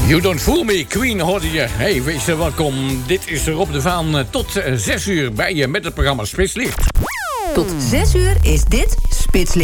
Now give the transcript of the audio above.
You Don't Fool Me, Queen hoorde je. Hey, wees er welkom. Dit is Rob de Vaan tot 6 uur bij je met het programma Spitslicht. Tot 6 uur is dit Spitslicht.